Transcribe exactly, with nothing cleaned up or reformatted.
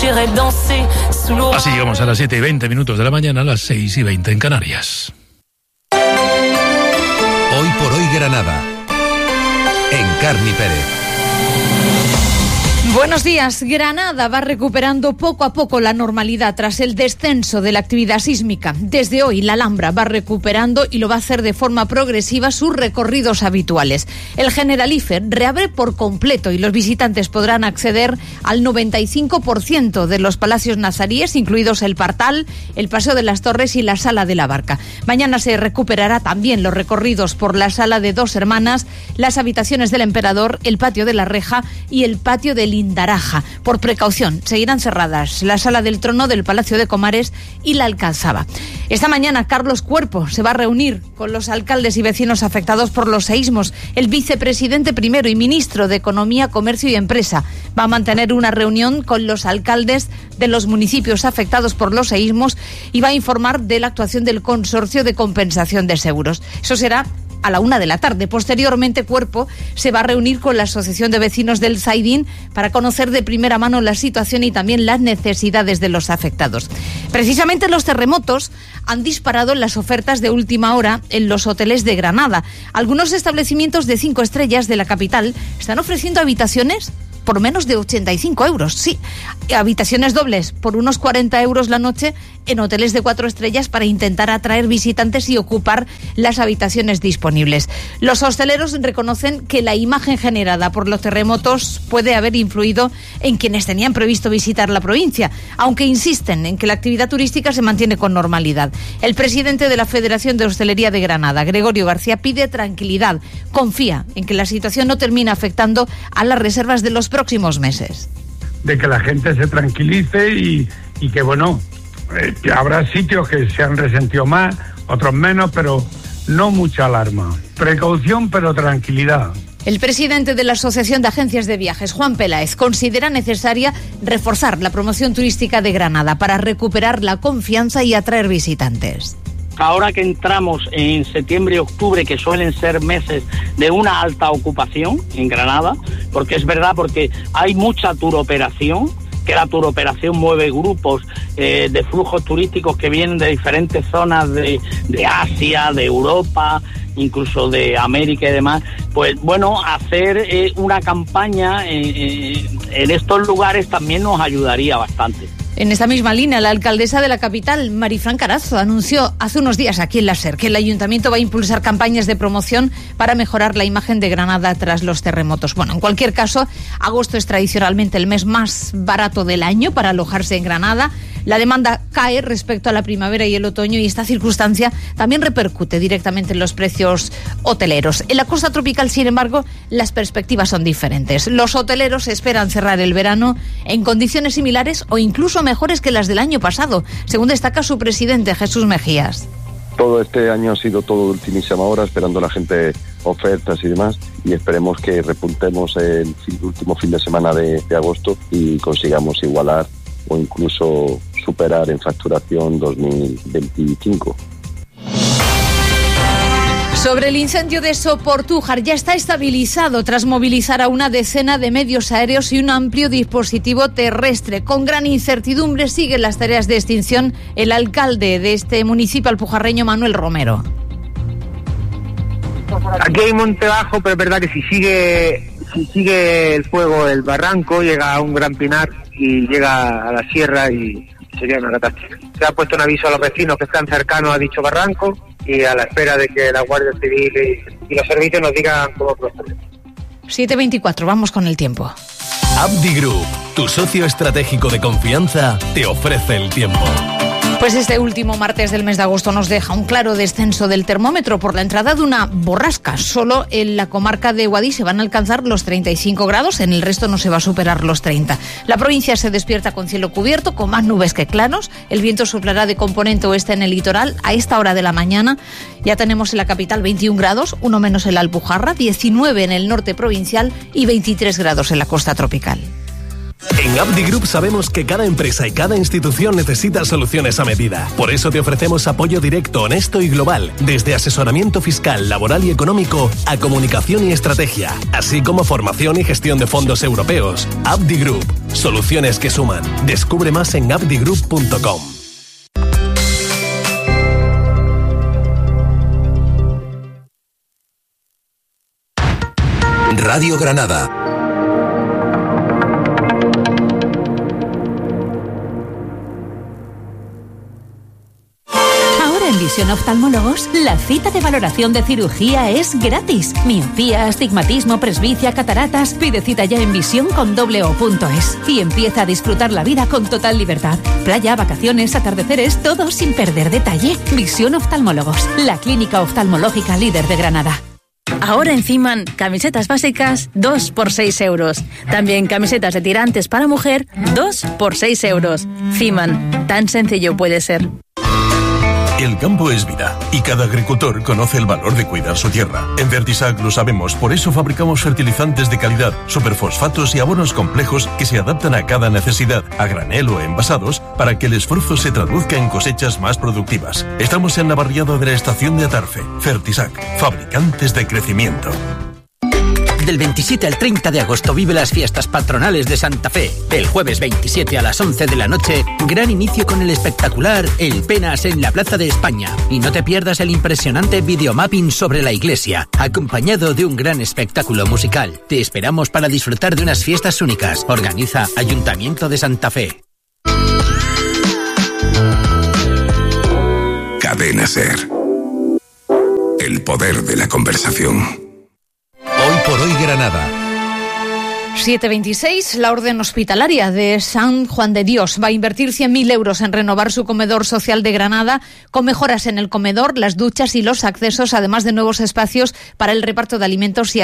Así llegamos a las siete y veinte minutos de la mañana, a las seis y veinte en Canarias. Hoy por hoy Granada, en Carni Pérez. Buenos días. Granada va recuperando poco a poco la normalidad tras el descenso de la actividad sísmica. Desde hoy la Alhambra va recuperando y lo va a hacer de forma progresiva sus recorridos habituales. El Generalife reabre por completo y los visitantes podrán acceder al noventa y cinco por ciento de los palacios nazaríes, incluidos el Partal, el Paseo de las Torres y la Sala de la Barca. Mañana se recuperará también los recorridos por la Sala de Dos Hermanas, las habitaciones del Emperador, el Patio de la Reja y el Patio del Indaraja. Por precaución, seguirán cerradas la Sala del Trono del Palacio de Comares y la Alcazaba. Esta mañana Carlos Cuerpo se va a reunir con los alcaldes y vecinos afectados por los seísmos. El vicepresidente primero y ministro de Economía, Comercio y Empresa va a mantener una reunión con los alcaldes de los municipios afectados por los seísmos y va a informar de la actuación del Consorcio de Compensación de Seguros. Eso será a la una de la tarde. Posteriormente, Cuerpo se va a reunir con la Asociación de Vecinos del Zaidín para conocer de primera mano la situación y también las necesidades de los afectados. Precisamente los terremotos han disparado las ofertas de última hora en los hoteles de Granada. Algunos establecimientos de cinco estrellas de la capital están ofreciendo habitaciones por menos de ochenta y cinco euros, sí, habitaciones dobles por unos cuarenta euros la noche en hoteles de cuatro estrellas para intentar atraer visitantes y ocupar las habitaciones disponibles. Los hosteleros reconocen que la imagen generada por los terremotos puede haber influido en quienes tenían previsto visitar la provincia, aunque insisten en que la actividad turística se mantiene con normalidad. El presidente de la Federación de Hostelería de Granada, Gregorio García, pide tranquilidad, confía en que la situación no termina afectando a las reservas de los próximos meses. De que la gente se tranquilice y, y que, bueno, eh, que habrá sitios que se han resentido más, otros menos, pero no mucha alarma. Precaución, pero tranquilidad. El presidente de la Asociación de Agencias de Viajes, Juan Peláez, considera necesaria reforzar la promoción turística de Granada para recuperar la confianza y atraer visitantes. Ahora que entramos en septiembre y octubre, que suelen ser meses de una alta ocupación en Granada, porque es verdad, porque hay mucha turoperación, que la turoperación mueve grupos eh, de flujos turísticos que vienen de diferentes zonas de, de Asia, de Europa, incluso de América y demás. Pues bueno, hacer eh, una campaña eh, eh, en estos lugares también nos ayudaría bastante. En esta misma línea, la alcaldesa de la capital, Marifran Carazo, anunció hace unos días aquí en la SER que el ayuntamiento va a impulsar campañas de promoción para mejorar la imagen de Granada tras los terremotos. Bueno, en cualquier caso, agosto es tradicionalmente el mes más barato del año para alojarse en Granada. La demanda cae respecto a la primavera y el otoño y esta circunstancia también repercute directamente en los precios hoteleros. En la costa tropical, sin embargo, las perspectivas son diferentes. Los hoteleros esperan cerrar el verano en condiciones similares o incluso mejores que las del año pasado, según destaca su presidente, Jesús Mejías. Todo este año ha sido todo de ultimísima hora, esperando a la gente ofertas y demás, y esperemos que repuntemos el último fin de semana de, de agosto y consigamos igualar o incluso superar en facturación dos mil veinticinco. Sobre el incendio de Soportújar, ya está estabilizado tras movilizar a una decena de medios aéreos y un amplio dispositivo terrestre. Con gran incertidumbre siguen las tareas de extinción el alcalde de este municipio alpujarreño, Manuel Romero. Aquí hay monte bajo, pero es verdad que si sigue si sigue el fuego, el barranco llega a un gran pinar y llega a la sierra y sería una catástrofe. Se ha puesto un aviso a los vecinos que están cercanos a dicho barranco y a la espera de que la Guardia Civil y, y los servicios nos digan cómo proceder. siete veinticuatro, vamos con el tiempo. Abdi Group, tu socio estratégico de confianza, te ofrece el tiempo. Pues este último martes del mes de agosto nos deja un claro descenso del termómetro por la entrada de una borrasca. Solo en la comarca de Guadix se van a alcanzar los treinta y cinco grados, en el resto no se va a superar los treinta. La provincia se despierta con cielo cubierto, con más nubes que claros. El viento soplará de componente oeste en el litoral a esta hora de la mañana. Ya tenemos en la capital veintiún grados, uno menos en la Alpujarra, diecinueve en el norte provincial y veintitrés grados en la costa tropical. En Abdi Group sabemos que cada empresa y cada institución necesita soluciones a medida. Por eso te ofrecemos apoyo directo, honesto y global, desde asesoramiento fiscal, laboral y económico a comunicación y estrategia, así como formación y gestión de fondos europeos. Abdi Group, soluciones que suman. Descubre más en abdi group punto com. Radio Granada. En Visión Oftalmólogos, la cita de valoración de cirugía es gratis. Miopía, astigmatismo, presbicia, cataratas. Pide cita ya en visión con doble o punto es y empieza a disfrutar la vida con total libertad. Playa, vacaciones, atardeceres, todo sin perder detalle. Visión Oftalmólogos, la clínica oftalmológica líder de Granada. Ahora en Fiman, camisetas básicas, dos por seis euros. También camisetas de tirantes para mujer, dos por seis euros. Fiman, tan sencillo puede ser. El campo es vida y cada agricultor conoce el valor de cuidar su tierra. En Fertisac lo sabemos, por eso fabricamos fertilizantes de calidad, superfosfatos y abonos complejos que se adaptan a cada necesidad, a granel o envasados, para que el esfuerzo se traduzca en cosechas más productivas. Estamos en la barriada de la estación de Atarfe. Fertisac, fabricantes de crecimiento. Del veintisiete al treinta de agosto vive las fiestas patronales de Santa Fe. El jueves veintisiete a las once de la noche, gran inicio con el espectacular El Penas en la Plaza de España. Y no te pierdas el impresionante videomapping sobre la iglesia, acompañado de un gran espectáculo musical. Te esperamos para disfrutar de unas fiestas únicas. Organiza Ayuntamiento de Santa Fe. Cadena SER. El poder de la conversación. Hoy por hoy Granada. siete veintiséis, la Orden Hospitalaria de San Juan de Dios va a invertir cien mil euros en renovar su comedor social de Granada, con mejoras en el comedor, las duchas y los accesos, además de nuevos espacios para el reparto de alimentos y